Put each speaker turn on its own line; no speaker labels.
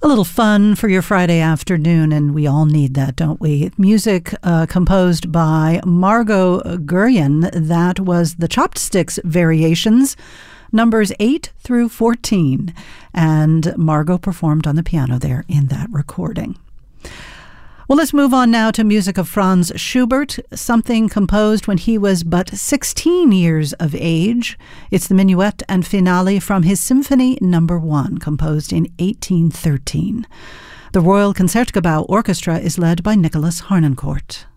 A little fun for your Friday afternoon, and we all need that, don't we? Music composed by Margot Guryan. That was the Chopsticks Variations, numbers 8 through 14. And Margot performed on the piano there in that recording. Well, let's move on now to music of Franz Schubert, something composed when he was but 16 years of age. It's the Minuet and Finale from his Symphony No. 1, composed in 1813. The Royal Concertgebouw Orchestra is led by Nicholas Harnoncourt.